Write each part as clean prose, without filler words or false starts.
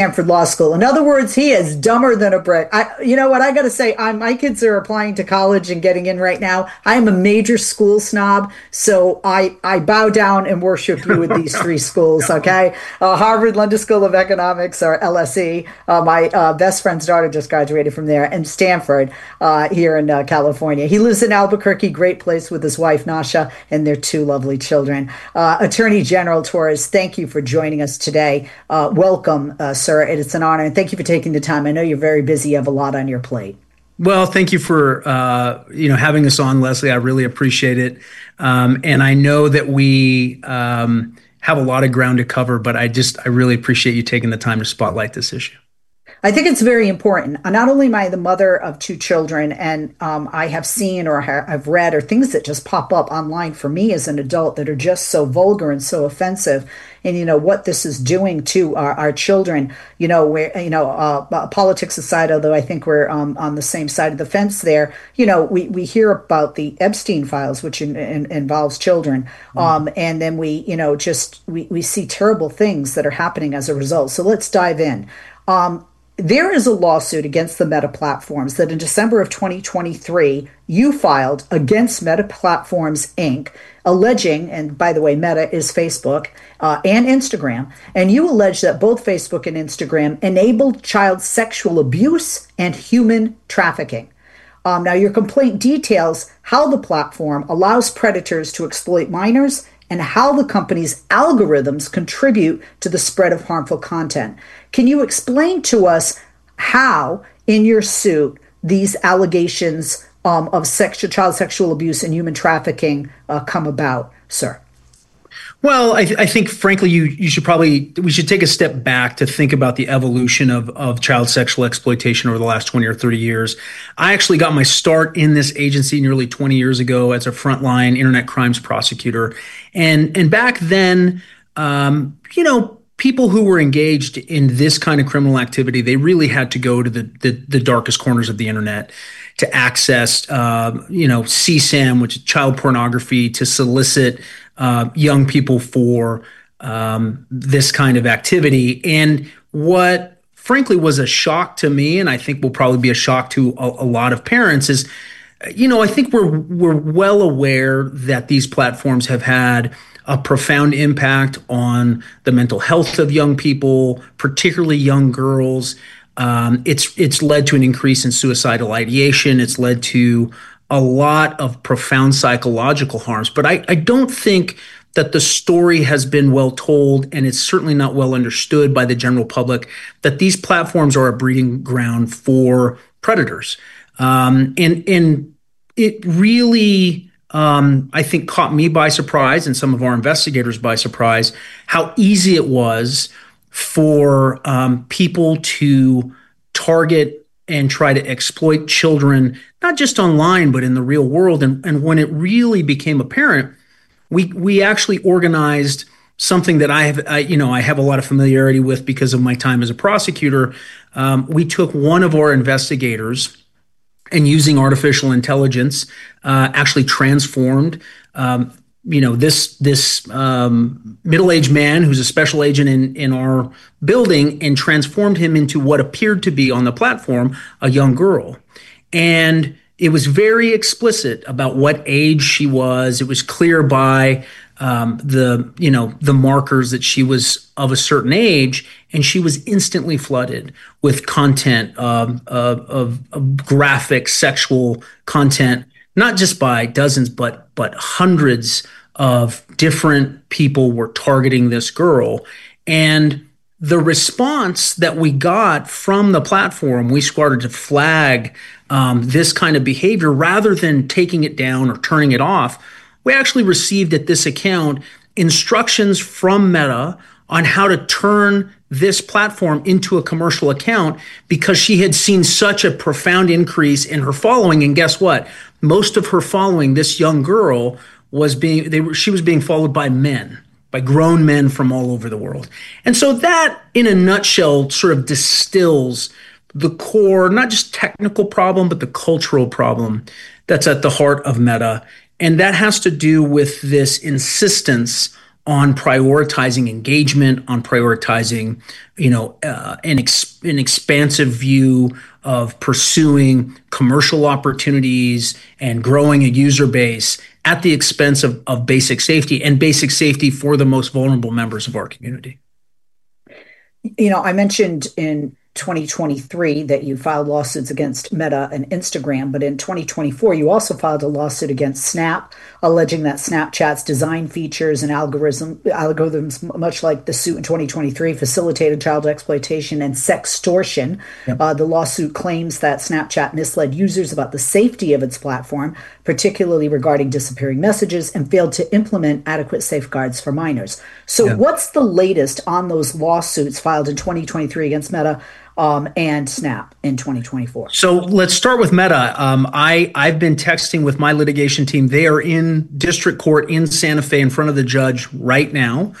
Stanford Law School. In other words, he is dumber than a brick. You know what I got to say? My kids are applying to college and getting in right now. I am a major school snob, so I bow down and worship you with these three schools. Okay, Harvard London School of Economics, or LSE. My best friend's daughter just graduated from there, and Stanford here in California. He lives in Albuquerque, great place, with his wife Nasha and their two lovely children. Attorney General Torres, thank you for joining us today. Welcome, sir. It's an honor, and thank you for taking the time. I know you're very busy. You have a lot on your plate. Well, thank you for having us on, Leslie. I really appreciate it, and I know that we have a lot of ground to cover, but I really appreciate you taking the time to spotlight this issue. I think it's very important. Not only am I the mother of two children, and I have seen or I've read or things that just pop up online for me as an adult that are just so vulgar and so offensive. And, what this is doing to our children, politics aside, although I think we're on the same side of the fence there, we hear about the Epstein files, which involves children. And then we see terrible things that are happening as a result. So let's dive in. There is a lawsuit against the Meta Platforms that in December of 2023, you filed against Meta Platforms, Inc., alleging, and by the way, Meta is Facebook and Instagram, and you allege that both Facebook and Instagram enabled child sexual abuse and human trafficking. Now, your complaint details how the platform allows predators to exploit minors and how the company's algorithms contribute to the spread of harmful content. Can you explain to us how, in your suit, these allegations of child sexual abuse and human trafficking come about, sir? Well, I think, frankly, we should take a step back to think about the evolution of child sexual exploitation over the last 20 or 30 years. I actually got my start in this agency nearly 20 years ago as a frontline internet crimes prosecutor. And back then, people who were engaged in this kind of criminal activity, they really had to go to the darkest corners of the internet to access, CSAM, which is child pornography, to solicit young people for this kind of activity. And what, frankly, was a shock to me, and I think will probably be a shock to a lot of parents, is, I think we're well aware that these platforms have had a profound impact on the mental health of young people, particularly young girls. It's led to an increase in suicidal ideation. It's led to a lot of profound psychological harms. But I don't think that the story has been well told, and it's certainly not well understood by the general public, that these platforms are a breeding ground for predators. And it really, I think, caught me by surprise and some of our investigators by surprise how easy it was for people to target and try to exploit children, not just online, but in the real world. And when it really became apparent, we actually organized something that I have a lot of familiarity with because of my time as a prosecutor. We took one of our investigators and, using artificial intelligence, actually transformed this middle-aged man who's a special agent in our building, and transformed him into what appeared to be on the platform a young girl. And it was very explicit about what age she was. It was clear by the markers that she was of a certain age, and she was instantly flooded with content of graphic sexual content, not just by dozens, but hundreds of different people were targeting this girl. And the response that we got from the platform, we started to flag this kind of behavior rather than taking it down or turning it off. We actually received at this account instructions from Meta on how to turn this platform into a commercial account, because she had seen such a profound increase in her following. And guess what? Most of her following, this young girl, she was being followed by men, by grown men from all over the world. And so that, in a nutshell, sort of distills the core, not just technical problem, but the cultural problem that's at the heart of Meta. And that has to do with this insistence on prioritizing engagement, on prioritizing, an expansive view of pursuing commercial opportunities and growing a user base at the expense of basic safety and basic safety for the most vulnerable members of our community. I mentioned in 2023 that you filed lawsuits against Meta and Instagram, but in 2024, you also filed a lawsuit against Snap, alleging that Snapchat's design features and algorithms, much like the suit in 2023, facilitated child exploitation and sextortion. Yep. The lawsuit claims that Snapchat misled users about the safety of its platform, particularly regarding disappearing messages, and failed to implement adequate safeguards for minors. So what's the latest on those lawsuits filed in 2023 against Meta and Snap in 2024? So let's start with Meta. I've been texting with my litigation team. They are in district court in Santa Fe in front of the judge right now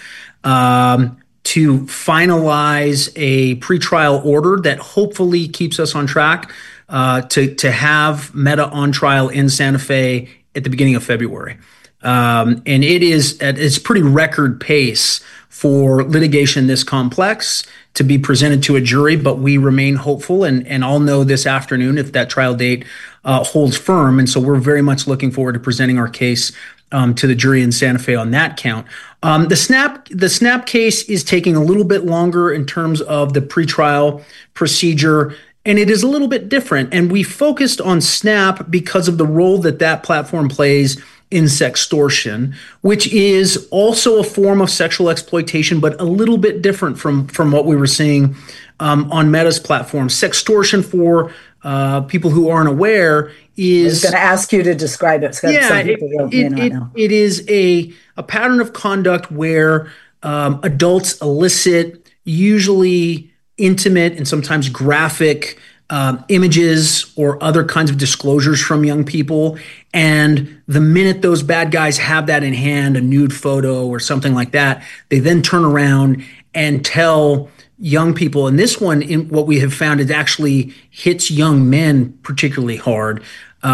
to finalize a pretrial order that hopefully keeps us on track to have Meta on trial in Santa Fe at the beginning of February. And it's pretty record pace for litigation this complex to be presented to a jury, but we remain hopeful, and I'll know this afternoon if that trial date holds firm. And so we're very much looking forward to presenting our case to the jury in Santa Fe on that count. The Snap case is taking a little bit longer in terms of the pretrial procedure, and it is a little bit different. And we focused on Snap because of the role that platform plays in sextortion, which is also a form of sexual exploitation, but a little bit different from what we were seeing on Meta's platform. Sextortion, for people who aren't aware, is... I was going to ask you to describe it. It is a pattern of conduct where adults elicit usually intimate and sometimes graphic images or other kinds of disclosures from young people. And the minute those bad guys have that in hand, a nude photo or something like that, they then turn around and tell young people. And this one, what we have found, it actually hits young men particularly hard.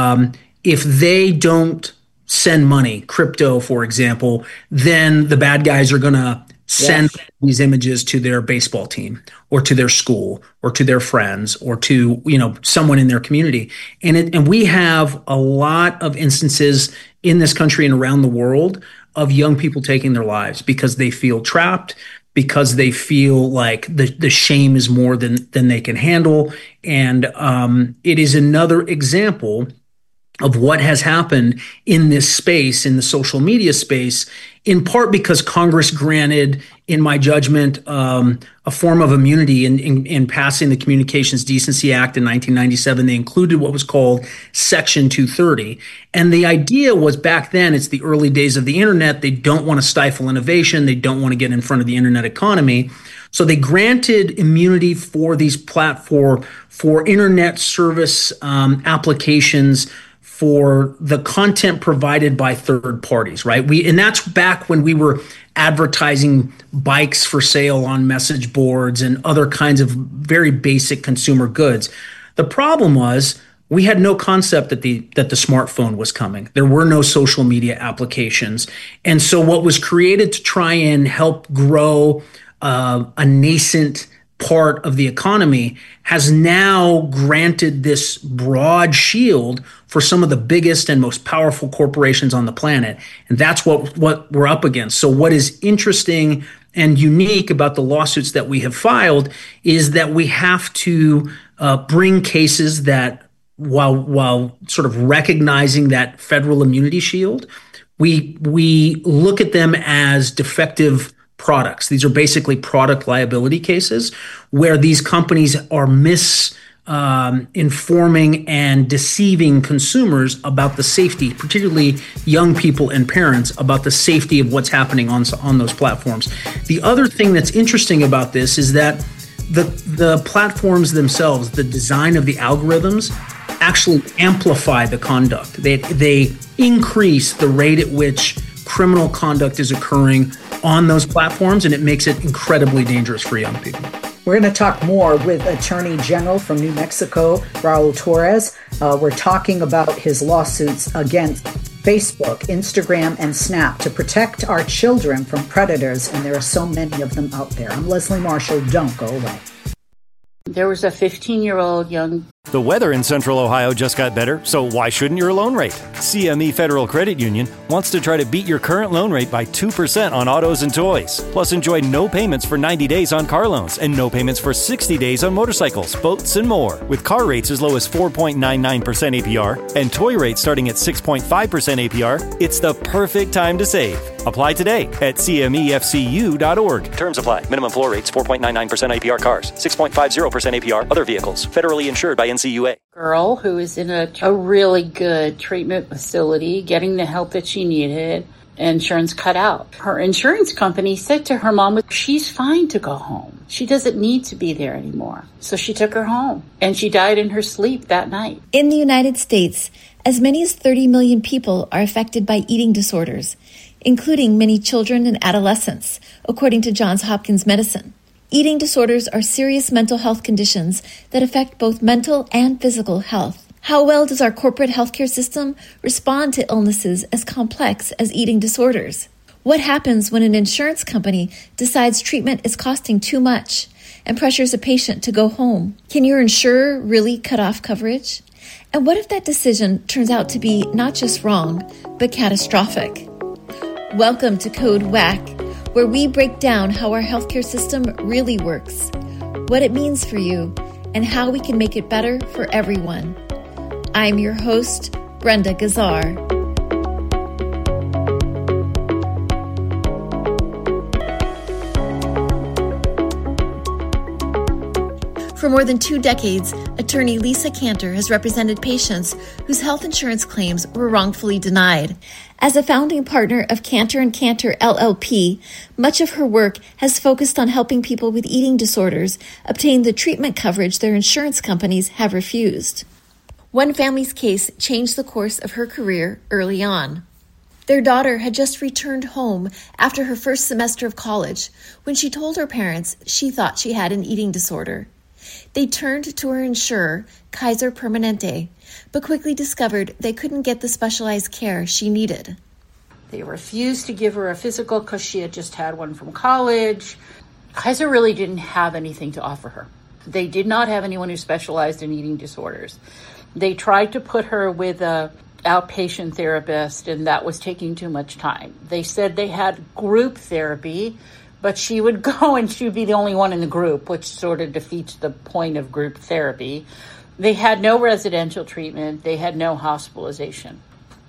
If they don't send money, crypto, for example, then the bad guys are going to send these images to their baseball team or to their school or to their friends or to, someone in their community. And we have a lot of instances in this country and around the world of young people taking their lives because they feel trapped, because they feel like the shame is more than they can handle. And it is another example of what has happened in this space, in the social media space, in part because Congress granted, in my judgment, a form of immunity in passing the Communications Decency Act in 1997. They included what was called Section 230. And the idea was, back then, it's the early days of the internet. They don't want to stifle innovation. They don't want to get in front of the internet economy. So they granted immunity for these for internet service applications for the content provided by third parties, right? And that's back when we were advertising bikes for sale on message boards and other kinds of very basic consumer goods. The problem was we had no concept that the smartphone was coming. There were no social media applications. And so what was created to try and help grow a nascent part of the economy has now granted this broad shield for some of the biggest and most powerful corporations on the planet. And that's what we're up against. So what is interesting and unique about the lawsuits that we have filed is that we have to bring cases that, while sort of recognizing that federal immunity shield, we look at them as defective products. These are basically product liability cases where these companies are informing and deceiving consumers about the safety, particularly young people and parents, about the safety of what's happening on those platforms. The other thing that's interesting about this is that the platforms themselves, the design of the algorithms, actually amplify the conduct. They increase the rate at which criminal conduct is occurring on those platforms, and it makes it incredibly dangerous for young people. We're going to talk more with Attorney General from New Mexico, Raul Torres. We're talking about his lawsuits against Facebook, Instagram, and Snap to protect our children from predators, and there are so many of them out there. I'm Leslie Marshall. Don't go away. There was a 15-year-old young... The weather in Central Ohio just got better, so why shouldn't your loan rate? CME Federal Credit Union wants to try to beat your current loan rate by 2% on autos and toys. Plus, enjoy no payments for 90 days on car loans and no payments for 60 days on motorcycles, boats, and more. With car rates as low as 4.99% APR and toy rates starting at 6.5% APR, it's the perfect time to save. Apply today at cmefcu.org. Terms apply. Minimum floor rates 4.99% APR cars, 6.50% APR other vehicles. Federally insured by NCUA. Girl who is in a really good treatment facility, getting the help that she needed, insurance cut out. Her insurance company said to her mom, she's fine to go home. She doesn't need to be there anymore. So she took her home, and she died in her sleep that night. In the United States, as many as 30 million people are affected by eating disorders, including many children and adolescents, according to Johns Hopkins Medicine. Eating disorders are serious mental health conditions that affect both mental and physical health. How well does our corporate healthcare system respond to illnesses as complex as eating disorders? What happens when an insurance company decides treatment is costing too much and pressures a patient to go home? Can your insurer really cut off coverage? And what if that decision turns out to be not just wrong, but catastrophic? Welcome to Code WACK, where we break down how our healthcare system really works, what it means for you, and how we can make it better for everyone. I'm your host, Brenda Gazzar. For more than 2 decades, attorney Lisa Cantor has represented patients whose health insurance claims were wrongfully denied. As a founding partner of Cantor & Cantor LLP, much of her work has focused on helping people with eating disorders obtain the treatment coverage their insurance companies have refused. One family's case changed the course of her career early on. Their daughter had just returned home after her first semester of college when she told her parents she thought she had an eating disorder. They turned to her insurer, Kaiser Permanente, but quickly discovered they couldn't get the specialized care she needed. They refused to give her a physical because she had just had one from college. Kaiser really didn't have anything to offer her. They did not have anyone who specialized in eating disorders. They tried to put her with a outpatient therapist, and that was taking too much time. They said they had group therapy, but she would go and she would be the only one in the group, which sort of defeats the point of group therapy. They had no residential treatment. They had no hospitalization.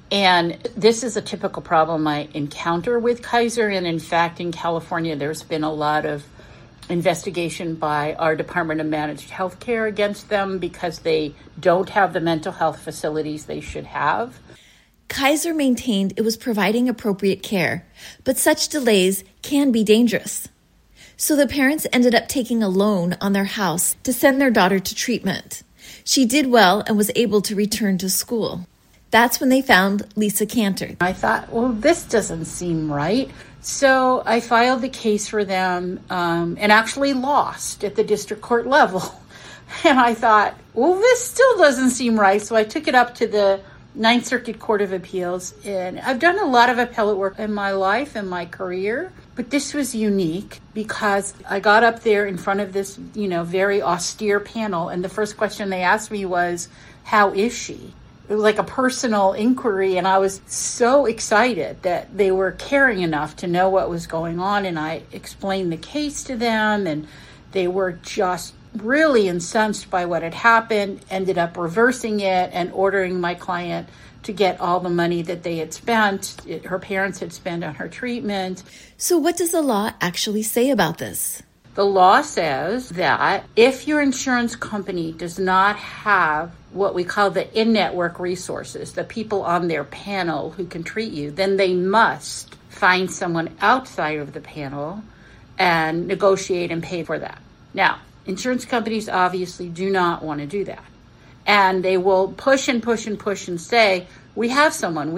And this is a typical problem I encounter with Kaiser. And in fact, in California, there's been a lot of investigation by our Department of Managed Healthcare against them because they don't have the mental health facilities they should have. Kaiser maintained it was providing appropriate care, but such delays can be dangerous. So the parents ended up taking a loan on their house to send their daughter to treatment. She did well and was able to return to school. That's when they found Lisa Cantor. I thought, well, this doesn't seem right. So I filed the case for them and actually lost at the district court level. And I thought, well, this still doesn't seem right. So I took it up to the Ninth Circuit Court of Appeals, and I've done a lot of appellate work in my life and my career, but this was unique because I got up there in front of this, very austere panel, and the first question they asked me was, how is she? It was like a personal inquiry, and I was so excited that they were caring enough to know what was going on, and I explained the case to them, and they were just really incensed by what had happened, ended up reversing it and ordering my client to get all the money that they had spent, her parents had spent on her treatment. So what does the law actually say about this? The law says that if your insurance company does not have what we call the in-network resources, the people on their panel who can treat you, then they must find someone outside of the panel and negotiate and pay for that. Now, insurance companies obviously do not want to do that. And they will push and push and push and say, we have someone,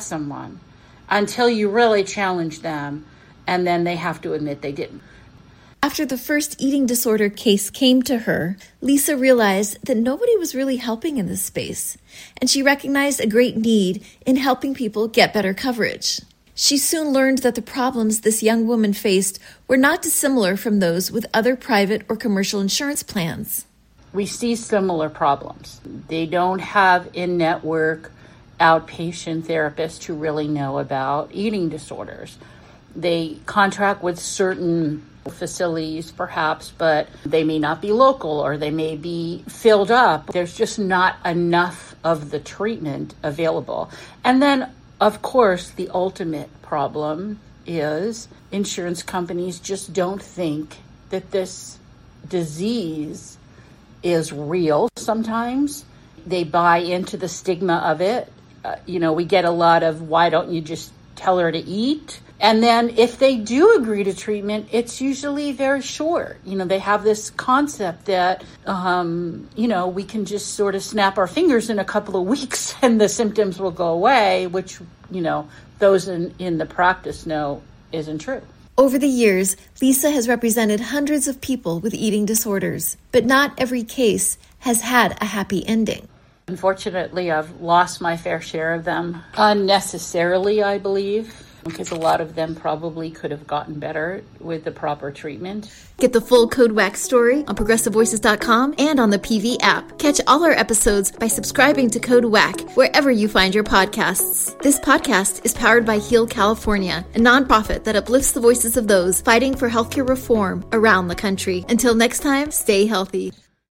until you really challenge them, and then they have to admit they didn't. After the first eating disorder case came to her, Lisa realized that nobody was really helping in this space, and she recognized a great need in helping people get better coverage. She soon learned that the problems this young woman faced were not dissimilar from those with other private or commercial insurance plans. We see similar problems. They don't have in-network outpatient therapists who really know about eating disorders. They contract with certain facilities perhaps, but they may not be local or they may be filled up. There's just not enough of the treatment available. And then, of course, the ultimate problem is insurance companies just don't think that this disease is real sometimes. They buy into the stigma of it. We get a lot of, why don't you just tell her to eat? And then if they do agree to treatment, it's usually very short. They have this concept that, we can just sort of snap our fingers in a couple of weeks and the symptoms will go away, which, those in the practice know isn't true. Over the years, Lisa has represented hundreds of people with eating disorders, but not every case has had a happy ending. Unfortunately, I've lost my fair share of them unnecessarily, I believe, because a lot of them probably could have gotten better with the proper treatment. Get the full Code WAC story on ProgressiveVoices.com and on the PV app. Catch all our episodes by subscribing to Code WAC wherever you find your podcasts. This podcast is powered by Heal California, a nonprofit that uplifts the voices of those fighting for healthcare reform around the country. Until next time, stay healthy.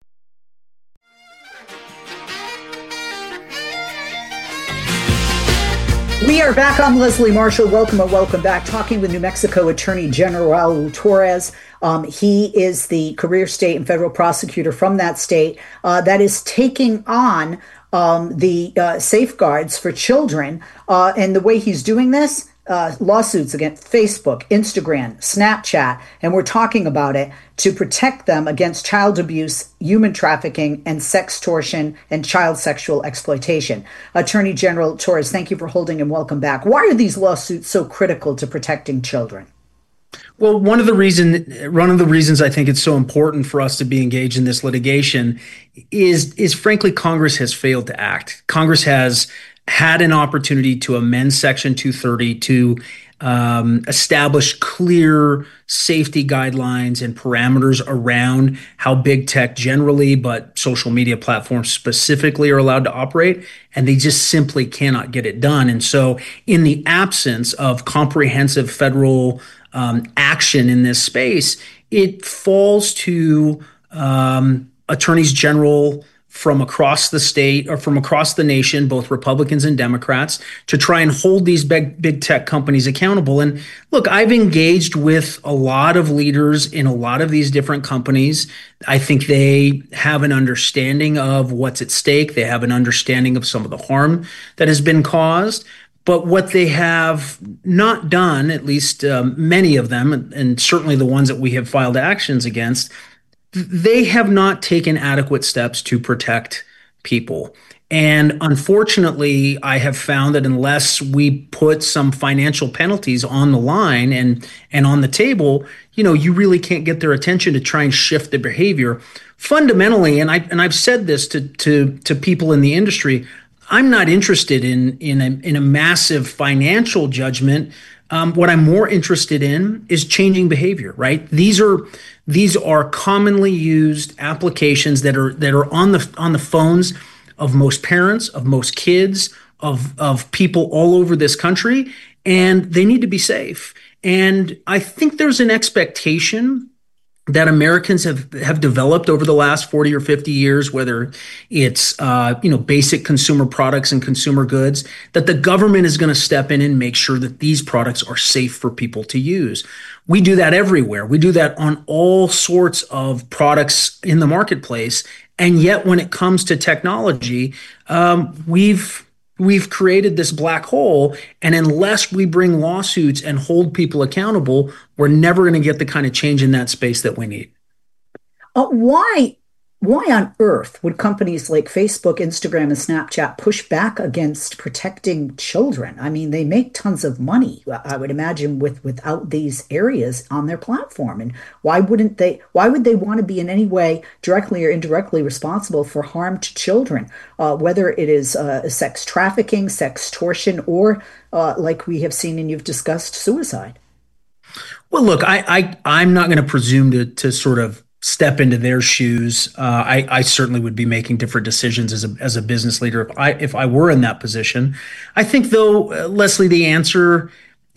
We are back. I'm Leslie Marshall. Welcome and welcome back. Talking with New Mexico Attorney General Raul Torres. He is the career state and federal prosecutor from that state that is taking on the safeguards for children. And the way he's doing this, lawsuits against Facebook, Instagram, Snapchat, and we're talking about it to protect them against child abuse, human trafficking, and sextortion and child sexual exploitation. Attorney General Torres, thank you for holding and welcome back. Why are these lawsuits so critical to protecting children? Well, one of the reasons I think it's so important for us to be engaged in this litigation is frankly, Congress has failed to act. Congress has had an opportunity to amend Section 230 to establish clear safety guidelines and parameters around how big tech generally, but social media platforms specifically, are allowed to operate, and they just simply cannot get it done. And so in the absence of comprehensive federal action in this space, it falls to attorneys general from across the state or from across the nation, both Republicans and Democrats, to try and hold these big tech companies accountable. And look, I've engaged with a lot of leaders in a lot of these different companies. I think they have an understanding of what's at stake. They have an understanding of some of the harm that has been caused. But what they have not done, at least many of them, and certainly the ones that we have filed actions against, they have not taken adequate steps to protect people. And unfortunately, I have found that unless we put some financial penalties on the line and on the table, you really can't get their attention to try and shift the behavior. Fundamentally, and I've said this to people in the industry, I'm not interested in a massive financial judgment. What I'm more interested in is changing behavior, right? These are commonly used applications that are on the phones of most parents, of most kids, of people all over this country, and they need to be safe. And I think there's an expectation that Americans have developed over the last 40 or 50 years, whether it's basic consumer products and consumer goods, that the government is going to step in and make sure that these products are safe for people to use. We do that everywhere. We do that on all sorts of products in the marketplace. And yet when it comes to technology, we've created this black hole, and unless we bring lawsuits and hold people accountable, we're never going to get the kind of change in that space that we need. Why why on earth would companies like Facebook, Instagram, and Snapchat push back against protecting children? I mean, they make tons of money, I would imagine, without these areas on their platform. And why would they want to be in any way directly or indirectly responsible for harm to children, whether it is sex trafficking, sextortion, or like we have seen and you've discussed, suicide? Well, look, I'm not going to presume to sort of step into their shoes. I certainly would be making different decisions as a business leader if I were in that position. I think, though, Leslie, the answer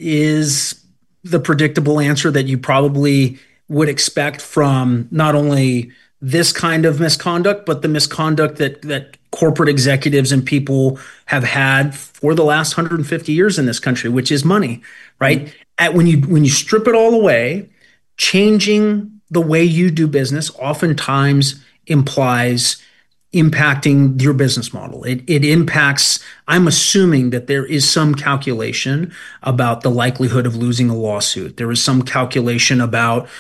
is the predictable answer that you probably would expect from not only this kind of misconduct, but the misconduct that corporate executives and people have had for the last 150 years in this country, which is money, right? When you strip it all away, changing the way you do business oftentimes implies impacting your business model. It impacts, I'm assuming that there is some calculation about the likelihood of losing a lawsuit. There is some calculation about,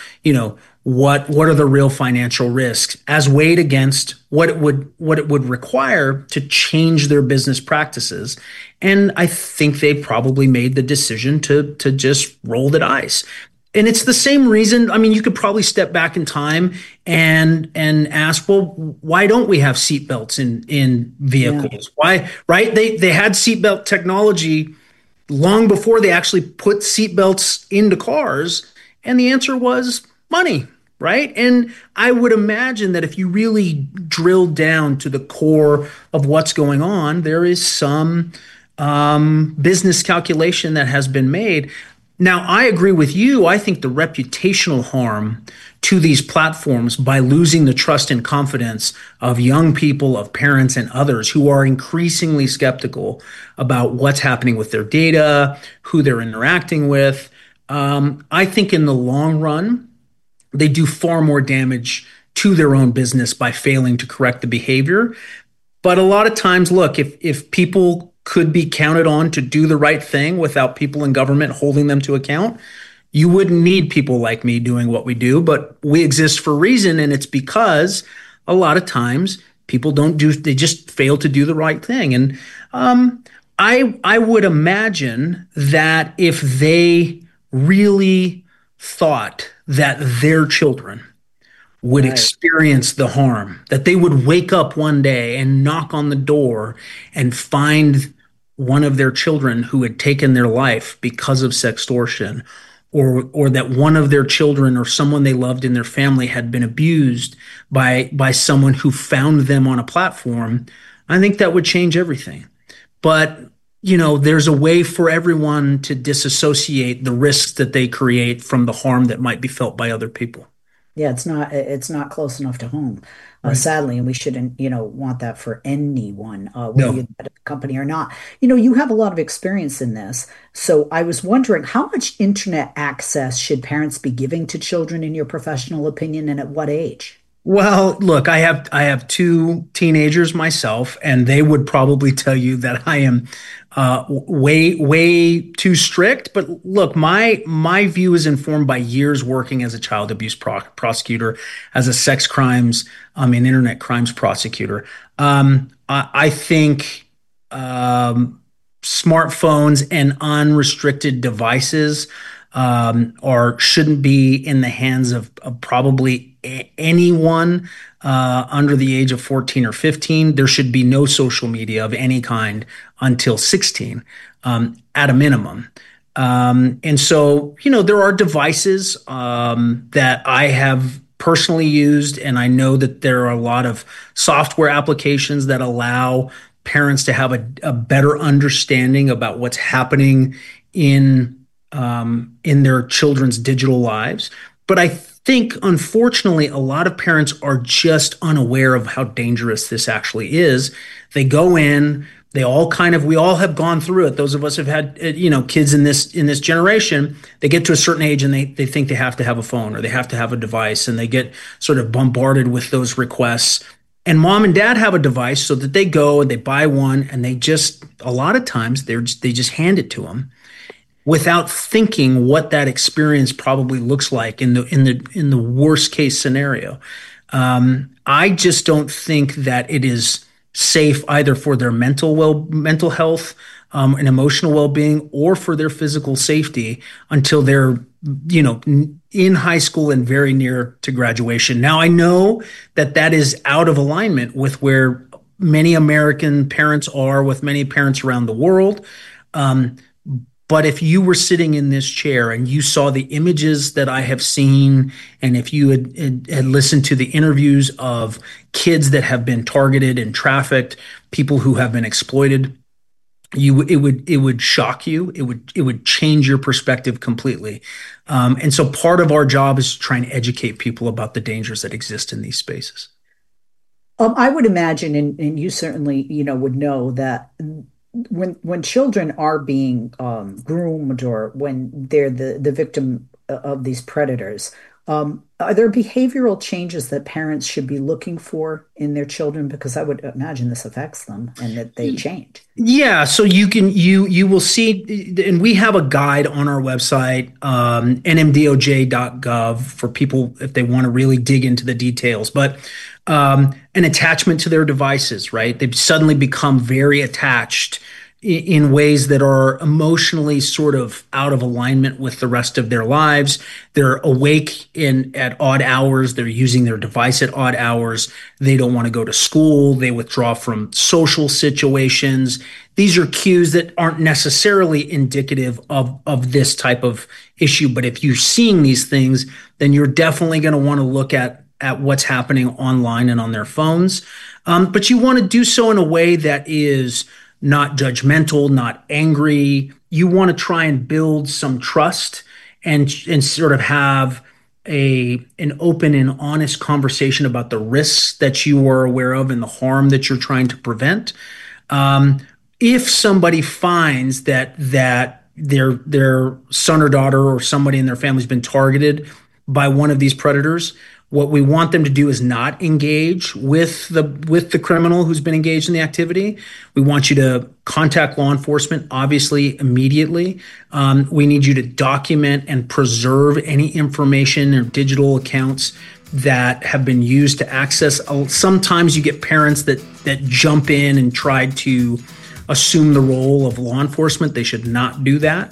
what are the real financial risks as weighed against what it would require to change their business practices. And I think they probably made the decision to just roll the dice. And it's the same reason. I mean, you could probably step back in time and ask, well, why don't we have seatbelts in vehicles? Yeah. Why, right? They had seatbelt technology long before they actually put seatbelts into cars. And the answer was money, right? And I would imagine that if you really drill down to the core of what's going on, there is some business calculation that has been made. Now, I agree with you. I think the reputational harm to these platforms by losing the trust and confidence of young people, of parents and others who are increasingly skeptical about what's happening with their data, who they're interacting with. I think in the long run, they do far more damage to their own business by failing to correct the behavior. But a lot of times, look, if people could be counted on to do the right thing without people in government holding them to account, you wouldn't need people like me doing what we do. But we exist for a reason, and it's because a lot of times people they just fail to do the right thing. And I would imagine that if they really thought that their children would experience the harm, that they would wake up one day and knock on the door and find one of their children who had taken their life because of sextortion, or that one of their children or someone they loved in their family had been abused by someone who found them on a platform, I think that would change everything. But, there's a way for everyone to disassociate the risks that they create from the harm that might be felt by other people. Yeah, it's not close enough to home, sadly, and we shouldn't, want that for anyone, whether you're at a company or not. You have a lot of experience in this, so I was wondering how much internet access should parents be giving to children, in your professional opinion, and at what age? Well, look, I have two teenagers myself, and they would probably tell you that I am way too strict. But look, my view is informed by years working as a child abuse prosecutor, as a sex crimes and internet crimes prosecutor. I think smartphones and unrestricted devices shouldn't be in the hands of probably anyone under the age of 14 or 15. There should be no social media of any kind until 16, at a minimum. And so, there are devices that I have personally used, and I know that there are a lot of software applications that allow parents to have a better understanding about what's happening in their children's digital lives. But I think, unfortunately, a lot of parents are just unaware of how dangerous this actually is. They go in, we all have gone through it. Those of us have had, kids in this generation. They get to a certain age and they think they have to have a phone or they have to have a device, and they get sort of bombarded with those requests. And mom and dad have a device, so that they go and they buy one, and a lot of times they just hand it to them, without thinking what that experience probably looks like in the worst case scenario. I just don't think that it is safe either for their mental health and emotional well-being, or for their physical safety until they're, in high school and very near to graduation. Now, I know that that is out of alignment with where many American parents are, with many parents around the world. But if you were sitting in this chair and you saw the images that I have seen, and if you had listened to the interviews of kids that have been targeted and trafficked, people who have been exploited, it would shock you. It would change your perspective completely. And so part of our job is to try and educate people about the dangers that exist in these spaces. I would imagine, and you certainly, would know that when children are being groomed, or when they're the victim of these predators, are there behavioral changes that parents should be looking for in their children? Because I would imagine this affects them and that they change. Yeah, so you will see, and we have a guide on our website, nmdoj.gov, for people if they want to really dig into the details. But an attachment to their devices, right? They've suddenly become very attached in ways that are emotionally sort of out of alignment with the rest of their lives. They're awake at odd hours. They're using their device at odd hours. They don't want to go to school. They withdraw from social situations. These are cues that aren't necessarily indicative of this type of issue. But if you're seeing these things, then you're definitely going to want to look at what's happening online and on their phones. But you want to do so in a way that is not judgmental, not angry. You want to try and build some trust and sort of have an open and honest conversation about the risks that you are aware of and the harm that you're trying to prevent. If somebody finds that their son or daughter or somebody in their family has been targeted by one of these predators, what we want them to do is not engage with the criminal who's been engaged in the activity. We want you to contact law enforcement, obviously, immediately. We need you to document and preserve any information or digital accounts that have been used to access. Sometimes you get parents that jump in and try to assume the role of law enforcement. They should not do that.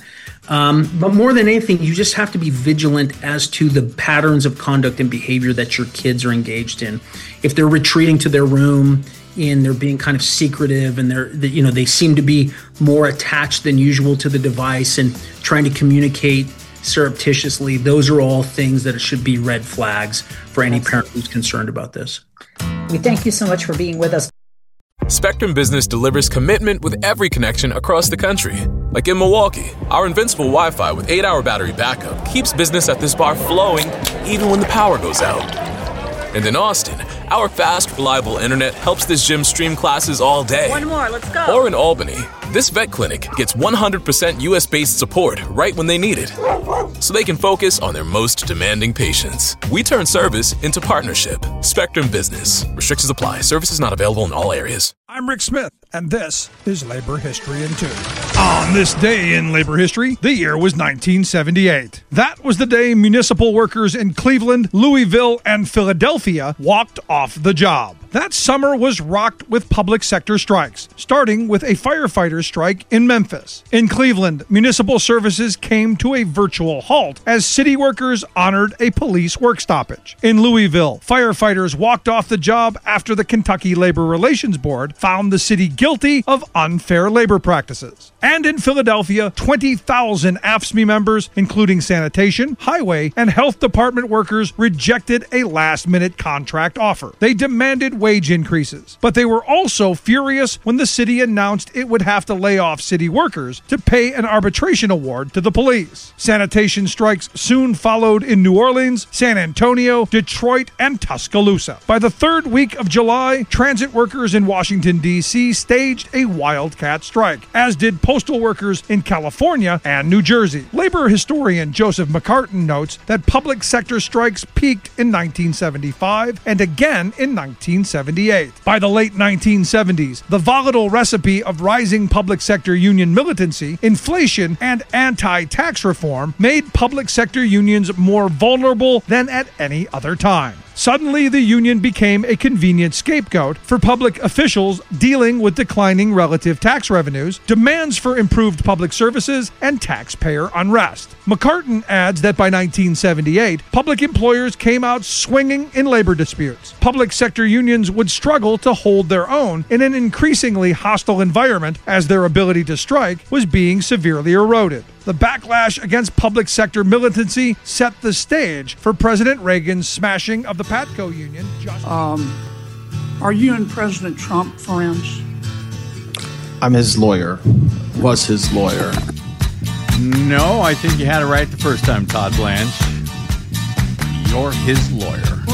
But more than anything, you just have to be vigilant as to the patterns of conduct and behavior that your kids are engaged in. If they're retreating to their room and they're being kind of secretive and they seem to be more attached than usual to the device and trying to communicate surreptitiously, those are all things that should be red flags for any parent who's concerned about this. We thank you so much for being with us. Spectrum Business delivers commitment with every connection across the country. Like in Milwaukee, our invincible Wi-Fi with 8-hour battery backup keeps business at this bar flowing even when the power goes out. And in Austin, our fast, reliable internet helps this gym stream classes all day. One more, let's go. Or in Albany, this vet clinic gets 100% US-based support right when they need it, so they can focus on their most demanding patients. We turn service into partnership. Spectrum Business. Restrictions apply. Services not available in all areas. I'm Rick Smith, and this is Labor History in 2. On this day in labor history, the year was 1978. That was the day municipal workers in Cleveland, Louisville, and Philadelphia walked off the job. That summer was rocked with public sector strikes, starting with a firefighter strike in Memphis. In Cleveland, municipal services came to a virtual halt as city workers honored a police work stoppage. In Louisville, firefighters walked off the job after the Kentucky Labor Relations Board found the city guilty of unfair labor practices. And in Philadelphia, 20,000 AFSCME members, including sanitation, highway, and health department workers, rejected a last-minute contract offer. They demanded wage increases, but they were also furious when the city announced it would have to lay off city workers to pay an arbitration award to the police. Sanitation strikes soon followed in New Orleans, San Antonio, Detroit, and Tuscaloosa. By the third week of July, transit workers in Washington, D.C. staged a wildcat strike, as did postal workers in California and New Jersey. Labor historian Joseph McCartin notes that public sector strikes peaked in 1975 and again in 1978. By the late 1970s, the volatile recipe of rising public sector union militancy, inflation, and anti-tax reform made public sector unions more vulnerable than at any other time. Suddenly, the union became a convenient scapegoat for public officials dealing with declining relative tax revenues, demands for improved public services, and taxpayer unrest. McCartan adds that by 1978, public employers came out swinging in labor disputes. Public sector unions would struggle to hold their own in an increasingly hostile environment as their ability to strike was being severely eroded. The backlash against public sector militancy set the stage for President Reagan's smashing of the PATCO union. Are you and President Trump friends? I'm his lawyer. Was his lawyer. No, I think you had it right the first time, Todd Blanche. You're his lawyer.